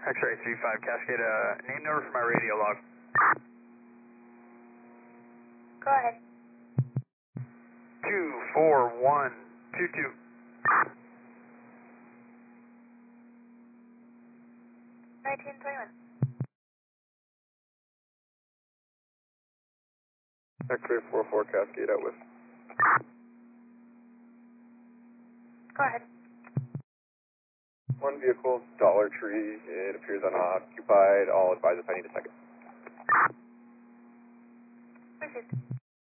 X-ray 35 Cascade, name number for my radio log. Go ahead. 24122. 1921. X-ray 44 Cascade out with. Go ahead. One vehicle, Dollar Tree. It appears unoccupied. I'll advise if I need a second. Received.